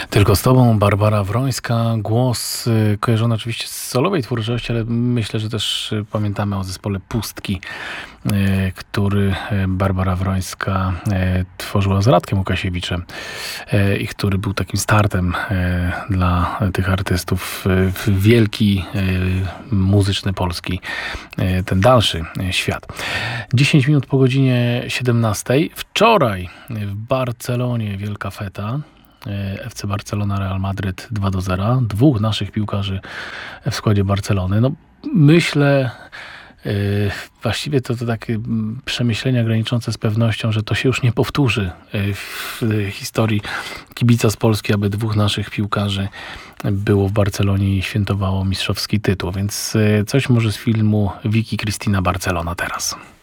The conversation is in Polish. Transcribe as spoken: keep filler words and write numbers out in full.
Tylko z tobą, Barbara Wrońska. Głos y, kojarzony oczywiście z solowej twórczości, ale myślę, że też y, pamiętamy o zespole Pustki, y, który y, Barbara Wrońska y, tworzyła z Radkiem Łukasiewiczem y, i który był takim startem y, dla tych artystów y, w wielki y, muzyczny polski, y, ten dalszy y, świat. dziesięć minut po godzinie siedemnastej. Wczoraj w Barcelonie wielka feta. F C Barcelona, Real Madryt dwa do zera. Dwóch naszych piłkarzy w składzie Barcelony. No, myślę, yy, właściwie to, to takie przemyślenia graniczące z pewnością, że to się już nie powtórzy yy, w historii kibica z Polski, aby dwóch naszych piłkarzy było w Barcelonie i świętowało mistrzowski tytuł. Więc yy, coś może z filmu Vicky Cristina Barcelona teraz.